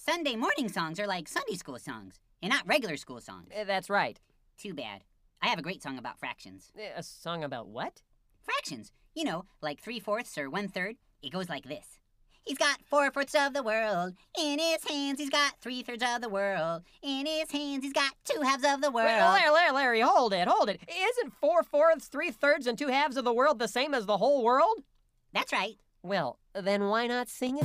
Sunday morning songs are like Sunday school songs, and not regular school songs. That's right. Too bad. I have a great song about fractions. A song about what? Fractions. You know, like 3/4 or 1/3. It goes like this. He's got 4/4 of the world in his hands. He's got 3/3 of the world in his hands. He's got 2/2 of the world. Larry, hold it. Isn't 4/4, 3/3, and 2/2 of the world the same as the whole world? That's right. Well, then why not sing it?